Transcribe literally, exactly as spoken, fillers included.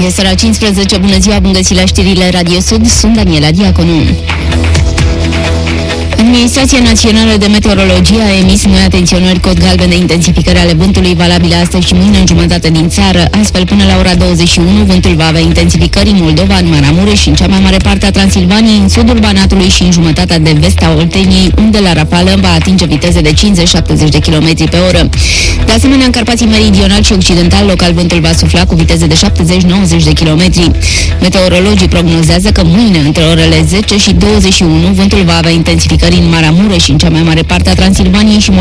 Este la cincisprezece, bună ziua, bun găsit la știrile Radio Sud, sunt Daniela Diaconu. Administrația Națională de Meteorologie a emis noi atenționări cod galben de intensificare ale vântului valabile astăzi și mâine în jumătate din țară. Astfel, până la ora douăzeci și unu, vântul va avea intensivicări în Moldova, în Maramureș și în cea mai mare parte a Transilvaniei, în sudul Banatului și în jumătatea de vest a Olteniei, unde la rafală va atinge viteze de cincizeci șaptezeci de kilometri pe oră. De asemenea, în Carpații Meridional și Occidental, local vântul va sufla cu viteze de șaptezeci nouăzeci de kilometri. Meteorologii prognozează că mâine, între orele zece și douăzeci și unu, vântul va avea intensificări în Maramureș și în cea mai mare parte a Transilvaniei și